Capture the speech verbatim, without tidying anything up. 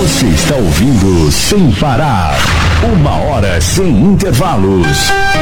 Você está ouvindo Sem Parar. Uma hora sem intervalos.